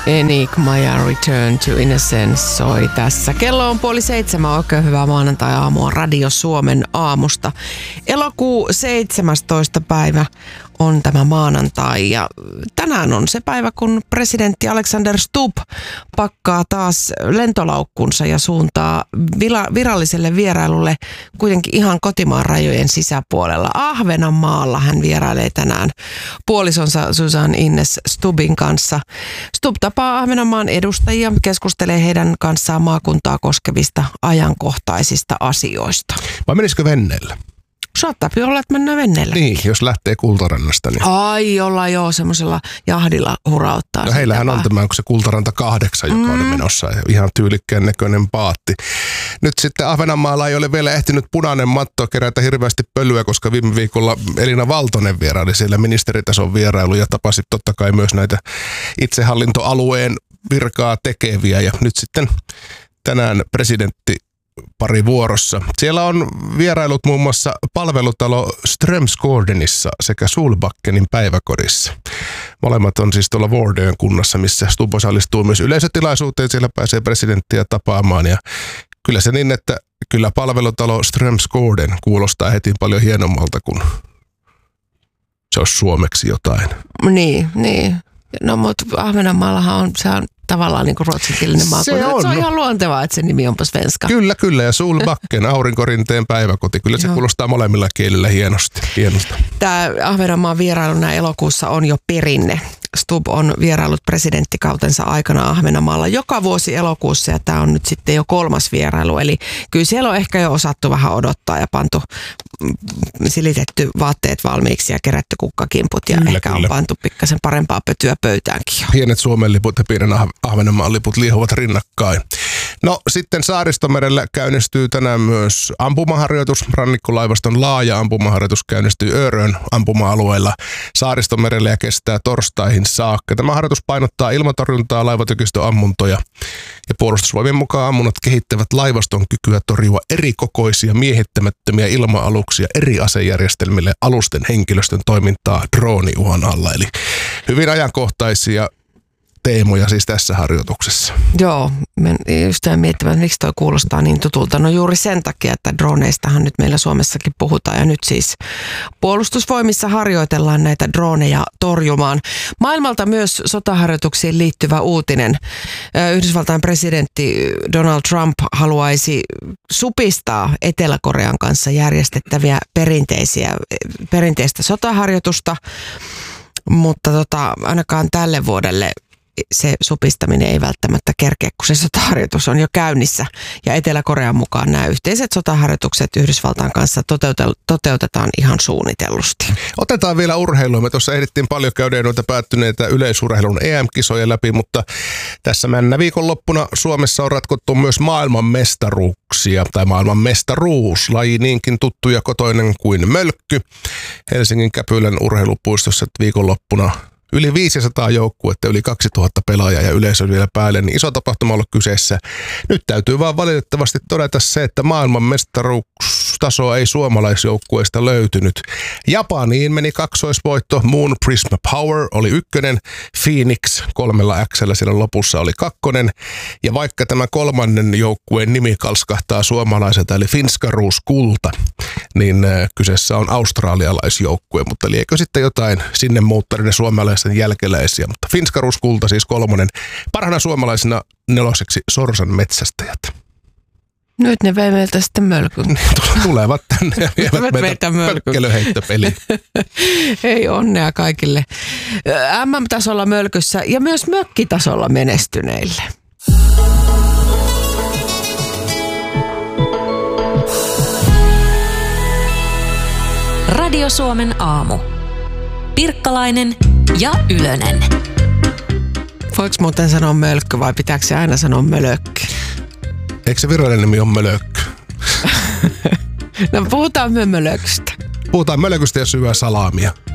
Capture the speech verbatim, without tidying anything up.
Enigma ja Return to Innocence soi tässä. Kello on puoli seitsemän, oikein hyvää maanantai-aamua Radio Suomen aamusta. Elokuu seitsemästoista päivä on tämä maanantai ja tänään on se päivä, kun presidentti Alexander Stubb pakkaa taas lentolaukkunsa ja suuntaa viralliselle vierailulle kuitenkin ihan kotimaan rajojen sisäpuolella. Ahvenanmaalla hän vierailee tänään puolisonsa Susan Ines Stubbin kanssa. Stubb tapaa Ahvenanmaan edustajia, keskustelee heidän kanssaan maakuntaa koskevista ajankohtaisista asioista. Vai menisikö venneellä? Saattaa olla, että mennään venneellä. Niin, jos lähtee Kultarannasta. Niin... Ai, ollaan joo semmoisella jahdilla hurauttaa. No heillähän on tämä, kun se Kultaranta kahdeksan, joka mm. oli menossa. Ihan tyylikkään näköinen paatti. Nyt sitten Ahvenanmaalla ei ole vielä ehtinyt punainen matto kerätä hirveästi pölyä, koska viime viikolla Elina Valtonen vieraili siellä ministeritason vierailu ja tapasi totta kai myös näitä itsehallintoalueen virkaa tekeviä. Ja nyt sitten tänään presidentti pari vuorossa. Siellä on vierailut muun muassa palvelutalo Strömsgårdenissa sekä Solbackenin päiväkodissa. Molemmat on siis tuolla Vårdön kunnassa, missä Stubb osallistuu myös yleisötilaisuuteen. Siellä pääsee presidenttiä tapaamaan ja kyllä se niin, että kyllä palvelutalo Strömsgården kuulostaa heti paljon hienommalta kuin se olisi suomeksi jotain. Niin, niin. No mutta Ahvenanmaallahan on, se on tavallaan niin kuin ruotsinkielinen maakunta. Se on, se on ihan luontevaa, että se nimi onpa svenska. Kyllä, kyllä. Ja Solbacken, aurinkorinteen päiväkoti. Kyllä se kuulostaa molemmilla kielillä hienosti. Hienosta. Tämä Ahvenanmaan vierailuna elokuussa on jo perinne. Stubb on vierailut presidenttikautensa aikana Ahvenanmaalla joka vuosi elokuussa ja tämä on nyt sitten jo kolmas vierailu. Eli kyllä siellä on ehkä jo osattu vähän odottaa ja pantu, silitetty vaatteet valmiiksi ja kerätty kukkakimput ja kyllä, ehkä kyllä. On pantu pikkasen parempaa pötyä pöytäänkin jo. Pienet Suomen liput ja pienen Ahvenanmaan liput liehuvat rinnakkain. No sitten Saaristomerellä käynnistyy tänään myös ampumaharjoitus. Rannikkolaivaston laaja ampumaharjoitus käynnistyy Örön ampuma-alueella Saaristomerellä ja kestää torstaihin saakka. Tämä harjoitus painottaa ilmatorjuntaa, laivatykistöammuntoja ja puolustusvoimien mukaan ammunnat kehittävät laivaston kykyä torjua eri kokoisia miehittämättömiä ilma-aluksia eri asejärjestelmille alusten henkilöstön toimintaa drooniuhan alla. Eli hyvin ajankohtaisia teemoja siis tässä harjoituksessa. Joo, mä just miettimään, että miksi toi kuulostaa niin tutulta. No juuri sen takia, että droneistahan nyt meillä Suomessakin puhutaan ja nyt siis puolustusvoimissa harjoitellaan näitä droneja torjumaan. Maailmalta myös sotaharjoituksiin liittyvä uutinen. Yhdysvaltain presidentti Donald Trump haluaisi supistaa Etelä-Korean kanssa järjestettäviä perinteisiä, perinteistä sotaharjoitusta, mutta tota, ainakaan tälle vuodelle se supistaminen ei välttämättä kerkeä, kun se sotaharjoitus on jo käynnissä. Ja Etelä-Korean mukaan nämä yhteiset sotaharjoitukset Yhdysvaltain kanssa toteutetaan ihan suunnitellusti. Otetaan vielä urheilua. Me tuossa ehdittiin paljon käydä noita päättyneitä yleisurheilun E M-kisoja läpi, mutta tässä mennä viikonloppuna Suomessa on ratkottu myös maailman mestaruuksia tai maailman mestaruus. Laji niinkin tuttu ja kotoinen kuin mölkky. Helsingin Käpylän urheilupuistossa viikonloppuna yli viisisataa joukkuetta, yli kaksituhatta pelaajaa ja yleisö vielä päälle, niin iso tapahtuma ollut kyseessä. Nyt täytyy vaan valitettavasti todeta se, että maailman mestaruustasoa ei suomalaisjoukkueesta löytynyt. Japaniin meni kaksoisvoitto, Moon Prisma Power oli ykkönen, Phoenix kolmella X:llä siellä lopussa oli kakkonen. Ja vaikka tämä kolmannen joukkueen nimi kalskahtaa suomalaiselta, eli Finskaruus Kulta, niin kyseessä on australialaisjoukkue, mutta liekö sitten jotain sinne muuttarinen suomalaisen jälkeläisiä, mutta Finskaruus Kulta siis kolmonen, parhaana suomalaisena neloseksi Sorsan metsästäjät. Nyt ne vei meiltä sitten mölkyn. Tulevat tänne ja vievät meiltä pökkelöheittopeliin. Hei, onnea kaikille M M-tasolla mölkyssä ja myös mökkitasolla menestyneille. Radio Suomen aamu. Pirkkalainen ja Ylönen. Voiko muuten sanoa mölkky vai pitääkö se aina sanoa mölökky? Eikö se virallinen nimi ole mölökky? No puhutaan myös mölökystä. Puhutaan mölökystä ja syödään salaamia.